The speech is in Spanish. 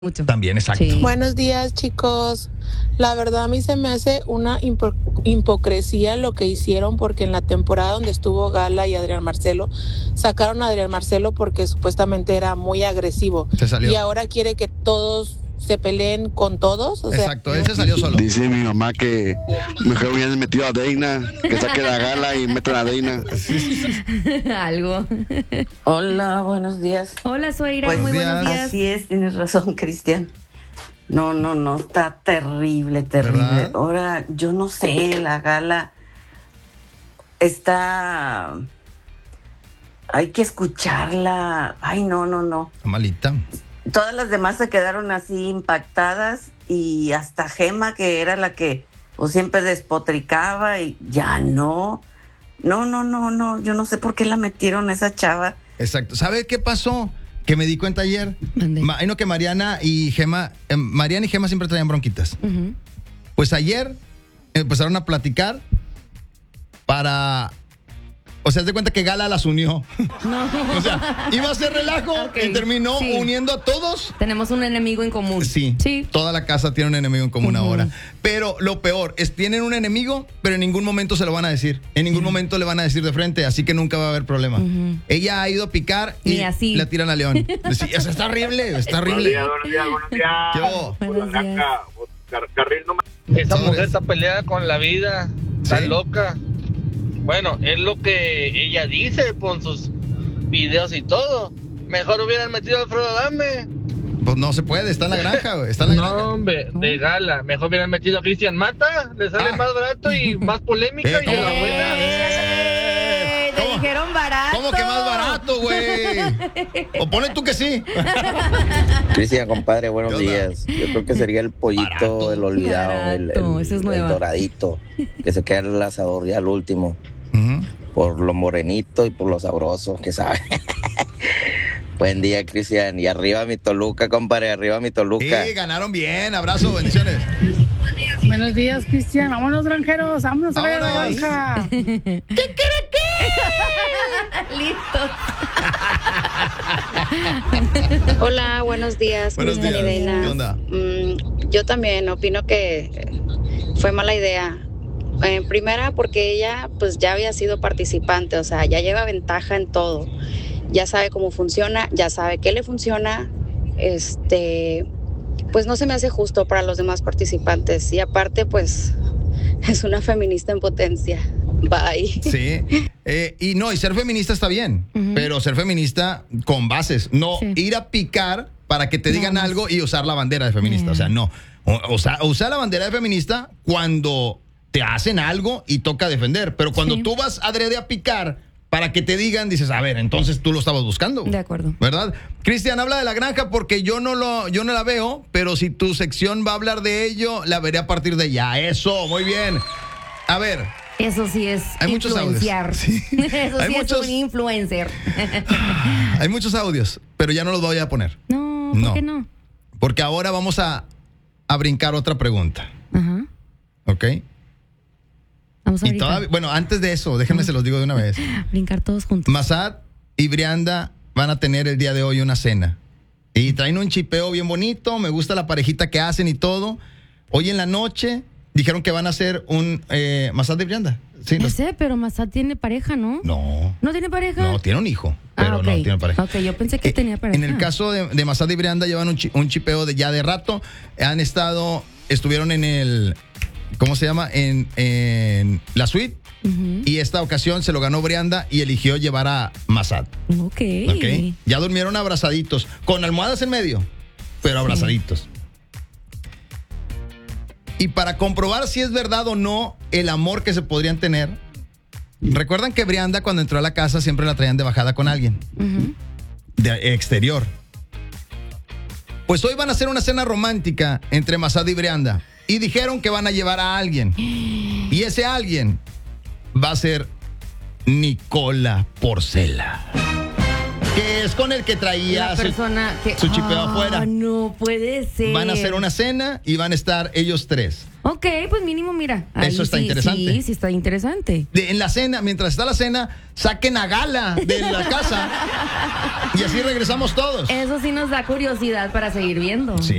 Mucho. También, exacto. Sí. Buenos días, chicos. La verdad a mí se me hace una hipocresía lo que hicieron, porque en la temporada donde estuvo Gala y Adrián Marcelo, sacaron a Adrián Marcelo porque supuestamente era muy agresivo. Se salió. Y ahora quiere que todos se peleen con todos. O sea, Exacto, él se salió solo. Dice mi mamá que mejor hubieran metido a Deina, que saque la Gala y metan a Deina. Algo. Hola, buenos días. Hola, Sueira, Pues, muy buenos días. Así es, tienes razón, Cristian. No, está terrible. ¿Verdad? Ahora, yo no sé, la Gala está... Hay que escucharla. Ay, no. Malita. Todas las demás se quedaron así impactadas y hasta Gema, que era la que pues, siempre despotricaba, y ya no. No, yo no sé por qué la metieron a esa chava. Exacto. ¿Sabe qué pasó? Que me di cuenta ayer. ¿Dónde? No, que Mariana y Gema siempre traían bronquitas. Ujú. Pues ayer empezaron a platicar para... O sea, haz de cuenta que Gala las unió. No. O sea, iba a ser relajo Ok, y terminó sí. uniendo a todos. Tenemos un enemigo en común. Sí, Sí. toda la casa tiene un enemigo en común Ujú. ahora. Pero lo peor es, tienen un enemigo, pero en ningún momento se lo van a decir. En ningún momento le van a decir de frente, así que nunca va a haber problema. Ujú. Ella ha ido a picar y Ni así. la tiran a León. Sí, eso está horrible, está horrible. Buenos días. ¿Qué hubo? Buenos días. Carril número. Esa Sobres. mujer está peleada con la vida, está ¿Sí? loca. Bueno, es lo que ella dice con sus videos y todo. Mejor hubieran metido a Alfredo Adame. Pues no se puede, está en la granja, güey. Está en la No, granja. hombre, de Gala. Mejor hubieran metido a Cristian Mata. Le sale Ah. más barato y más polémica y ¿cómo? a la buena. Te ¿Cómo? dijeron barato. ¿Cómo que más barato, güey? O pone tú que sí. Cristian, compadre, ¿Qué buenos onda? días. Yo creo que sería el pollito, Barato. el olvidado, Barato, esa es nueva. el doradito, que se queda en el asador ya al último, Ujú. por lo morenito y por lo sabroso, que sabe. Buen día, Cristian. Y arriba mi Toluca, compadre, arriba mi Toluca. Sí, ganaron bien. Abrazo, bendiciones. Buenos días, Cristian. Vámonos, granjeros. Vámonos a ver la Vámonos. granja. Listo. Hola, buenos días, Buenos Cristian y días. Deina. ¿Qué onda? Yo también opino que fue mala idea. Primera, porque ella pues ya había sido participante, o sea, ya lleva ventaja en todo. Ya sabe cómo funciona, ya sabe qué le funciona. Pues no se me hace justo para los demás participantes. Y aparte, pues es una feminista en potencia. Bye. Sí. Y ser feminista está bien, Ujú. pero ser feminista con bases. No Sí. ir a picar para que te No, digan no. algo y usar la bandera de feminista. O sea, no. Usar la bandera de feminista cuando te hacen algo y toca defender. Pero cuando Sí. tú vas adrede a picar para que te digan, dices, a ver, entonces tú lo estabas buscando. De acuerdo. ¿Verdad? Cristian, habla de la granja porque yo no la veo, pero si tu sección va a hablar de ello, la veré a partir de ya. Eso, muy bien. A ver, Eso sí es Hay muchos audios. influenciar. Sí. Eso Hay sí muchos- es un influencer. hay muchos audios, pero ya no los voy a poner. No, ¿por No. qué no? Porque ahora vamos a brincar otra pregunta. Ajá. ¿Ok? Vamos a Y brincar. todavía, bueno, antes de eso, déjenme se los digo de una vez. Brincar todos juntos. Masad y Brianda van a tener el día de hoy una cena. Y traen un chipeo bien bonito, me gusta la parejita que hacen y todo. Hoy en la noche dijeron que van a hacer un Masad y Brianda. Sí, Ya sé, pero Masad tiene pareja, ¿no? no, ¿No tiene pareja? no, tiene un hijo, pero ok. no tiene pareja. Ok, yo pensé que tenía pareja. En el caso de Masad y Brianda llevan un chipeo de ya de rato. Estuvieron en el, ¿cómo se llama? En la suite. Ujú. Y esta ocasión se lo ganó Brianda y eligió llevar a Masad. Ok. ¿Ok? Ya durmieron abrazaditos, con almohadas en medio, pero abrazaditos. Y para comprobar si es verdad o no el amor que se podrían tener, recuerdan que Brianda cuando entró a la casa siempre la traían de bajada con alguien, Ujú. de exterior. Pues hoy van a hacer una cena romántica entre Masad y Brianda. Y dijeron que van a llevar a alguien. Y ese alguien va a ser Nicola Porcela. que es con el que traía La persona que... su chipeo afuera. No puede ser. Van a hacer una cena y van a estar ellos 3. Ok, pues mínimo, mira. Eso está interesante. Sí, está interesante. En la cena, mientras está la cena, saquen a Gala de la casa y así regresamos todos. Eso sí nos da curiosidad para seguir viendo. Sí.